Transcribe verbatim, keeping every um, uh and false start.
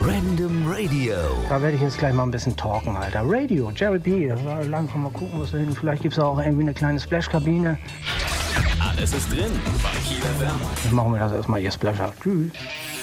Random Radio. Da werde ich jetzt gleich mal ein bisschen talken, Alter. Radio, Jerry B. Langsam mal gucken, was da hinten. Vielleicht gibt es auch irgendwie eine kleine Splash-Kabine. Alles ist drin bei Kiel F M. Dann machen wir das erstmal hier, Splasher. Tschüss.